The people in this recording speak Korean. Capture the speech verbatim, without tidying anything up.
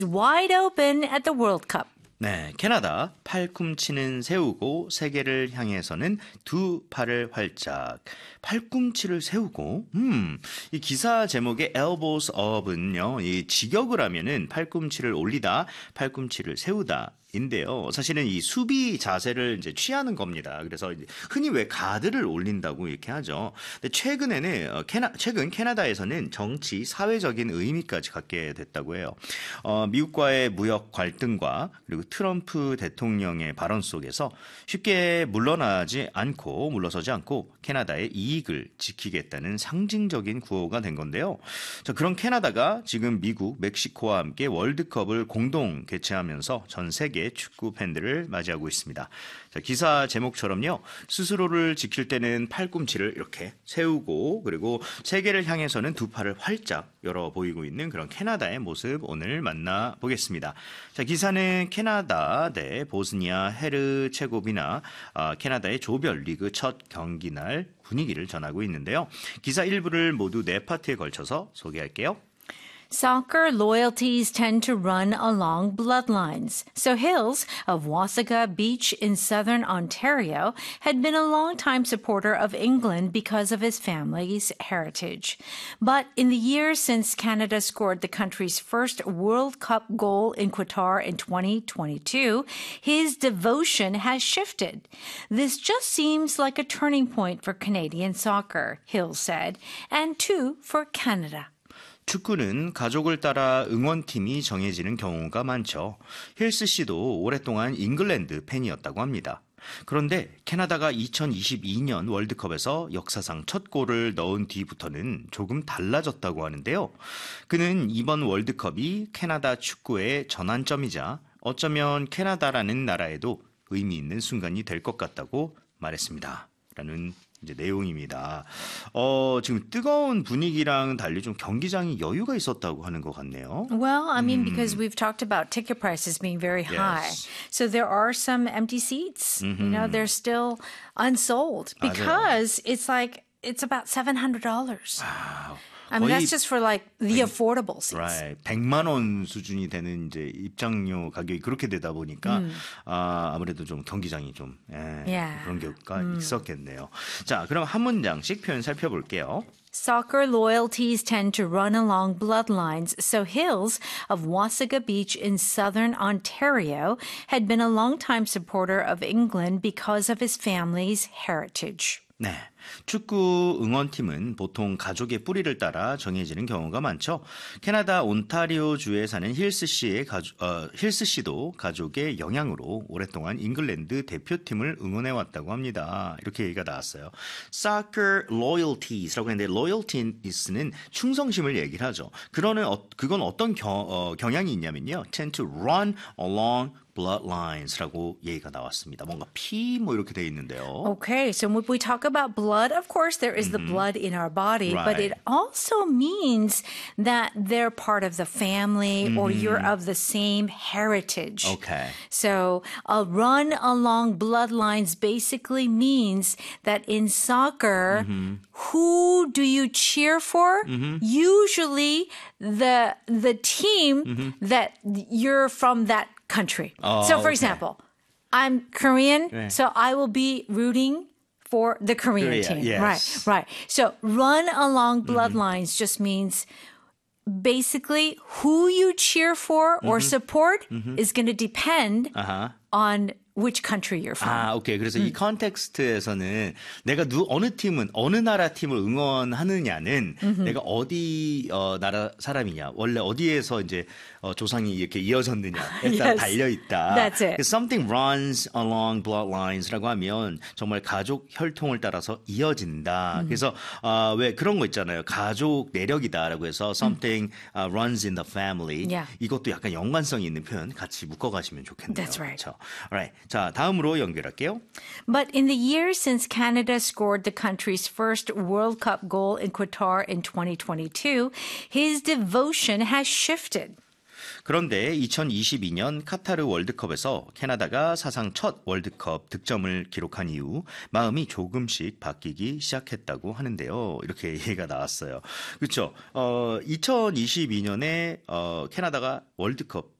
wide open at the World Cup. 네, 캐나다 팔꿈치는 세우고 세계를 향해서는 두 팔을 활짝. 팔꿈치를 세우고, 음, 이 기사 제목의 elbows up은요, 이 직역을 하면은 팔꿈치를 올리다, 팔꿈치를 세우다. 인데요. 사실은 이 수비 자세를 이제 취하는 겁니다. 그래서 흔히 왜 가드를 올린다고 이렇게 하죠. 근데 최근에는 캐나 최근 캐나다에서는 정치, 사회적인 의미까지 갖게 됐다고 해요. 어, 미국과의 무역 갈등과 그리고 트럼프 대통령의 발언 속에서 쉽게 물러나지 않고 물러서지 않고 캐나다의 이익을 지키겠다는 상징적인 구호가 된 건데요. 자, 그런 캐나다가 지금 미국, 멕시코와 함께 월드컵을 공동 개최하면서 전 세계 축구 팬들을 맞이하고 있습니다. 자, 기사 제목처럼요. 스스로를 지킬 때는 팔꿈치를 이렇게 세우고 그리고 세계를 향해서는 두 팔을 활짝 열어 보이고 있는 그런 캐나다의 모습 오늘 만나보겠습니다. 자, 기사는 캐나다 대 보스니아 헤르체고비나 어, 캐나다의 조별 리그 첫 경기 날 분위기를 전하고 있는데요. 기사 일부를 모두 네 파트에 걸쳐서 소개할게요. Soccer loyalties tend to run along bloodlines. So Hills of Wasaga Beach in southern Ontario had been a longtime supporter of England because of his family's heritage. But in the years since Canada scored the country's first World Cup goal in Qatar in twenty twenty-two, his devotion has shifted. This just seems like a turning point for Canadian soccer, Hills said, and too for Canada. 축구는 가족을 따라 응원팀이 정해지는 경우가 많죠. 힐스 씨도 오랫동안 잉글랜드 팬이었다고 합니다. 그런데 캐나다가 이천이십이 년 월드컵에서 역사상 첫 골을 넣은 뒤부터는 조금 달라졌다고 하는데요. 그는 이번 월드컵이 캐나다 축구의 전환점이자 어쩌면 캐나다라는 나라에도 의미 있는 순간이 될 것 같다고 말했습니다. 라는 이제 내용입니다. 어, 지금 뜨거운 분위기랑 달리 좀 경기장이 여유가 있었다고 하는 것 같네요. Well, I mean, because we've talked about ticket prices being very high. Yes. So there are some empty seats. Mm-hmm. You know, they're still unsold because it's like, it's about seven hundred dollars. Wow. I mean, that's just for like the affordable seats. Right. 백만 원 수준이 되는 이제 입장료 가격이 그렇게 되다 보니까 음. 아, 아무래도 좀 경기장이 좀 예, yeah. 그런 경우가 음. 있었겠네요. 자, 그럼 한 문장씩 표현 살펴볼게요. Soccer loyalties tend to run along bloodlines, so Hills of Wasaga Beach in southern Ontario had been a longtime supporter of England because of his family's heritage. 네. 축구 응원팀은 보통 가족의 뿌리를 따라 정해지는 경우가 많죠. 캐나다 온타리오주에 사는 힐스 씨의 가족, 어, 힐스 씨도 가족의 영향으로 오랫동안 잉글랜드 대표팀을 응원해 왔다고 합니다. 이렇게 얘기가 나왔어요. Soccer loyalties라고 했는데 loyalties는 충성심을 얘기를 하죠. 그러는 어, 그건 어떤 겨, 어, 경향이 있냐면요. tend to run along bloodlines라고 얘기가 나왔습니다. 뭔가 피 뭐 이렇게 돼 있는데요. Okay, so when we talk about blood, of course there is mm-hmm. the blood in our body, right. but it also means that they're part of the family mm-hmm. or you're of the same heritage. Okay. So a run along bloodlines basically means that in soccer, mm-hmm. who do you cheer for? Mm-hmm. Usually the the team mm-hmm. that you're from that country. Oh, so, for okay. example, I'm Korean, right. so I will be rooting for the Korean Korea, team. yes. Right, right. So, run along bloodlines mm-hmm. just means basically who you cheer for or mm-hmm. support mm-hmm. is going to depend uh-huh. on which country you're from. 아, 오케이. 그래서 음. 이 컨텍스트에서는 내가 누 어느 팀은 어느 나라 팀을 응원하느냐는 음흠. 내가 어디 어, 나라 사람이냐, 원래 어디에서 이제 어, 조상이 이렇게 이어졌느냐에 따라 yes. 달려 있다. That's it. Something runs along bloodlines라고 하면 정말 가족 혈통을 따라서 이어진다. 음. 그래서 어, 왜 그런 거 있잖아요. 가족 내력이다라고 해서 something 음. uh, runs in the family. Yeah. 이것도 약간 연관성이 있는 표현 같이 묶어가시면 좋겠네요. That's right. 그렇죠? Alright. 자, 다음으로 연결할게요. But in the years since Canada scored the country's first World Cup goal in Qatar in twenty twenty-two, his devotion has shifted. 그런데 이천이십이 년 카타르 월드컵에서 캐나다가 사상 첫 월드컵 득점을 기록한 이후 마음이 조금씩 바뀌기 시작했다고 하는데요. 이렇게 얘기가 나왔어요. 그렇죠. 어, 이천이십이 년에 어, 캐나다가 월드컵